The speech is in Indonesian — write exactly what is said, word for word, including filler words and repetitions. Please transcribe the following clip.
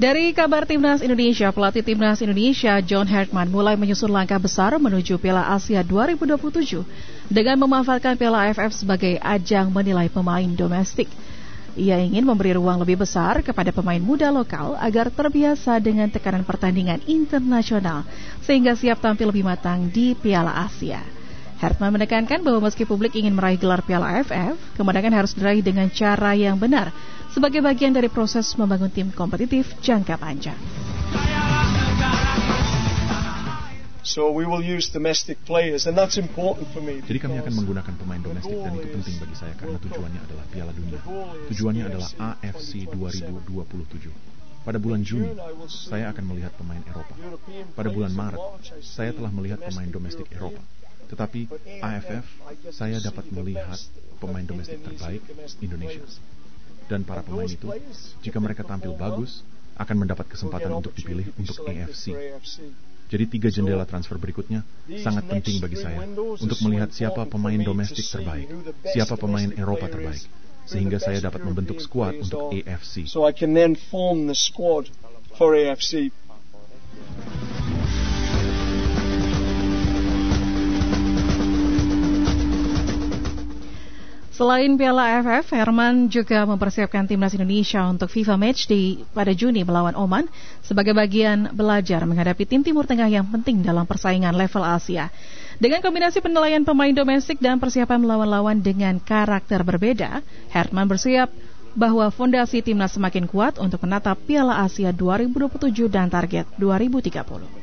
Dari kabar Timnas Indonesia, pelatih Timnas Indonesia John Hartman mulai menyusun langkah besar menuju Piala Asia dua ribu dua puluh tujuh dengan memanfaatkan Piala A F F sebagai ajang menilai pemain domestik. Ia ingin memberi ruang lebih besar kepada pemain muda lokal agar terbiasa dengan tekanan pertandingan internasional sehingga siap tampil lebih matang di Piala Asia. Hartman menekankan bahwa meski publik ingin meraih gelar Piala A F F, kemenangan harus diraih dengan cara yang benar sebagai bagian dari proses membangun tim kompetitif jangka panjang. So we will use domestic players and that's important for me. Jadi kami akan menggunakan pemain domestik dan itu penting bagi saya karena tujuannya adalah Piala Dunia. Tujuannya adalah A F C dua ribu dua puluh tujuh. Pada bulan Juni, saya akan melihat pemain Eropa. Pada bulan Maret, saya telah melihat pemain domestik Eropa. Tetapi A F F, saya dapat melihat pemain domestik terbaik Indonesia. Dan para pemain itu, jika mereka tampil bagus, akan mendapat kesempatan untuk dipilih untuk A F C. Jadi tiga jendela transfer berikutnya sangat penting bagi saya untuk melihat siapa pemain domestik terbaik, siapa pemain Eropa terbaik, sehingga saya dapat membentuk skuad untuk A F C. So I can then form the squad for A F C. Selain Piala A F F, Herman juga mempersiapkan Timnas Indonesia untuk FIFA Matchday pada Juni melawan Oman sebagai bagian belajar menghadapi tim Timur Tengah yang penting dalam persaingan level Asia. Dengan kombinasi penilaian pemain domestik dan persiapan melawan lawan dengan karakter berbeda, Herman bersiap bahwa fondasi Timnas semakin kuat untuk menatap Piala Asia dua ribu dua puluh tujuh dan target dua ribu tiga puluh.